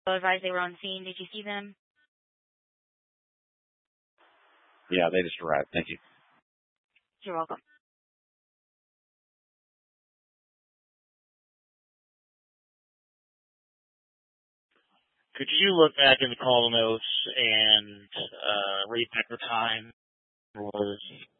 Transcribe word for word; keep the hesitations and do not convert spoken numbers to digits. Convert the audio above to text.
advised they were on scene. Did you see them? Yeah, they just arrived. Thank you. You're welcome. Could you look back in the call notes and uh, read back the time? Was